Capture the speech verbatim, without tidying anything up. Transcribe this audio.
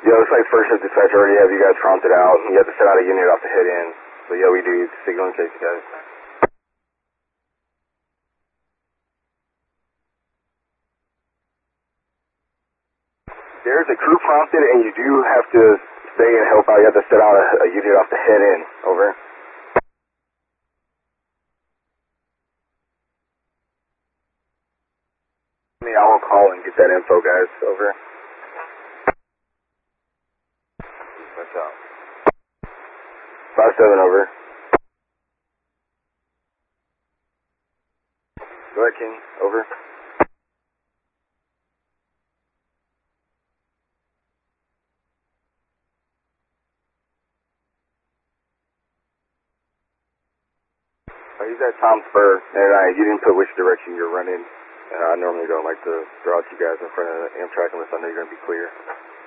Yeah, looks like first shift dispatch already have you guys prompted out. You have to set out a unit off the head end. So yeah, we do signal in case you guys. There's a crew prompted and you do have to stay and help out. You have to set out a, a unit off the head end. Over. I mean, I will call and get that info, guys. Over. That's out. five seven over. Go ahead, King. Over. Uh, he's at Tom Spur, and uh, you didn't put which direction you're running. Uh, I normally don't like to draw you guys in front of the Amtrak unless I know you're going to be clear.